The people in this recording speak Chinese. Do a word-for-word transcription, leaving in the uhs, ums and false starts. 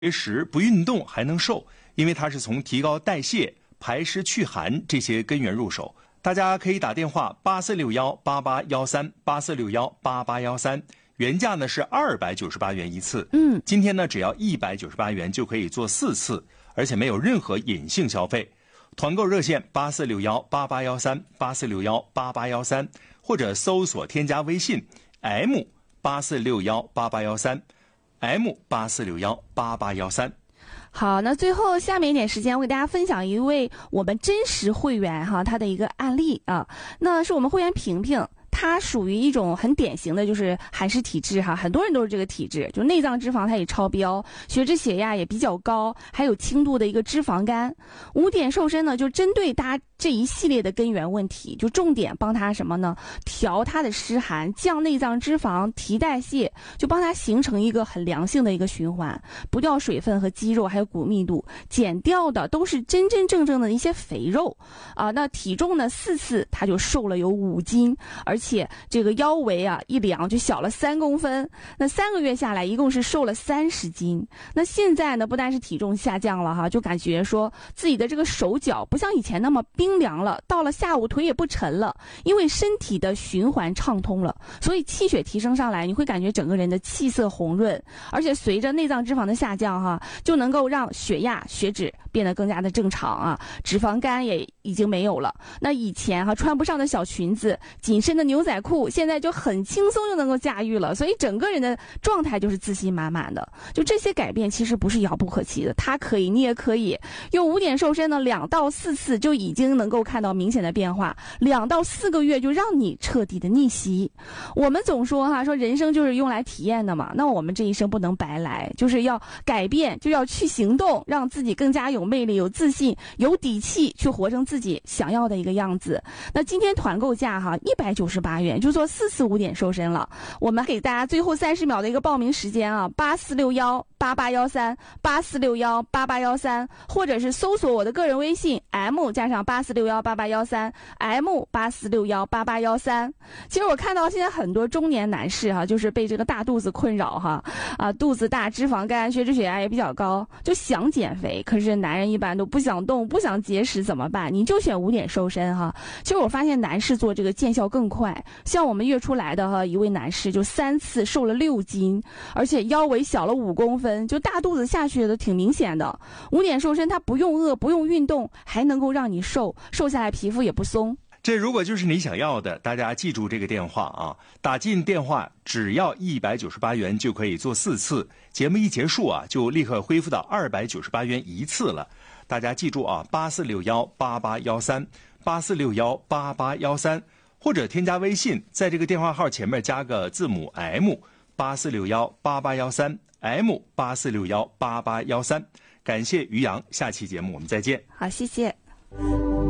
食不运动还能瘦，因为它是从提高代谢、排湿祛寒这些根源入手。大家可以打电话八四六幺八八幺三八四六幺八八幺三，原价呢是二百九十八元一次， 嗯， 今天呢只要一百九十八元就可以做四次，而且没有任何隐性消费。团购热线八四六幺八八幺三八四六幺八八幺三，或者搜索添加微信 M 八四六幺八八幺三 M 八四六幺八八幺三。 好，那最后下面一点时间，我给大家分享一位我们真实会员哈他的一个案例啊，那是我们会员萍萍。它属于一种很典型的就是寒湿体质哈，很多人都是这个体质，就内脏脂肪它也超标，血脂血压也比较高，还有轻度的一个脂肪肝。五点瘦身呢，就针对大家这一系列的根源问题，就重点帮他什么呢？调他的湿寒，降内脏脂肪，提代谢，就帮他形成一个很良性的一个循环，不掉水分和肌肉还有骨密度，减掉的都是真真正正的一些肥肉啊。那体重呢，四次他就瘦了有五斤，而且而且这个腰围啊一量就小了三公分，那三个月下来一共是瘦了三十斤。那现在呢，不但是体重下降了哈，就感觉说自己的这个手脚不像以前那么冰凉了，到了下午腿也不沉了，因为身体的循环畅通了，所以气血提升上来，你会感觉整个人的气色红润，而且随着内脏脂肪的下降哈，就能够让血压、血脂变得更加的正常啊，脂肪肝也已经没有了。那以前哈穿不上的小裙子、紧身的牛仔裤，现在就很轻松就能够驾驭了，所以整个人的状态就是自信满满的。就这些改变其实不是遥不可及的，它可以，你也可以用五点瘦身呢，两到四次就已经能够看到明显的变化，两到四个月就让你彻底的逆袭。我们总说哈，说人生就是用来体验的嘛，那我们这一生不能白来，就是要改变，就要去行动，让自己更加有魅力、有自信、有底气，去活成自己想要的一个样子。那今天团购价哈一百九十八元，就做四次五点瘦身了。我们给大家最后三十秒的一个报名时间啊，八四六幺八八幺三八四六幺八八幺三，或者是搜索我的个人微信 M 加上八四六幺八八幺三 M 八四六幺八八幺三。其实我看到现在很多中年男士哈，就是被这个大肚子困扰哈，啊肚子大、脂肪肝、血脂血压也比较高，就想减肥，可是男人一般都不想动、不想节食，怎么办？你就选五点瘦身哈。其实我发现男士做这个见效更快，像我们月初来的哈一位男士，就三次瘦了六斤，而且腰围小了五公分，就大肚子下去的挺明显的。五点瘦身它不用饿，不用运动，还能够让你瘦，瘦下来皮肤也不松。 这如果就是你想要的，大家记住这个电话啊，打进电话只要一百九十八元就可以做四次，节目一结束啊，就立刻恢复到二百九十八元一次了。大家记住啊，八四六幺八八幺三八四六幺八八幺三，或者添加微信，在这个电话号前面加个字母 M 八四六幺八八幺三 M 八四六幺八八幺三。感谢于洋，下期节目我们再见。 好，谢谢。